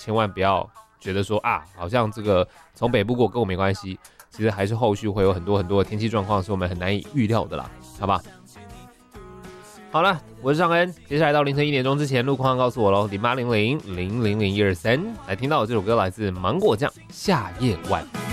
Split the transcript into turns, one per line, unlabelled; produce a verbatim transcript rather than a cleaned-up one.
千万不要觉得说啊，好像这个从北部过跟我没关系，其实还是后续会有很多很多的天气状况是我们很难以预料的啦，好吧？好了，我是尚恩，接下来到凌晨一点钟之前，路况告诉我喽，零八零零零零零一二三，来听到的这首歌来自芒果酱《夏夜晚》。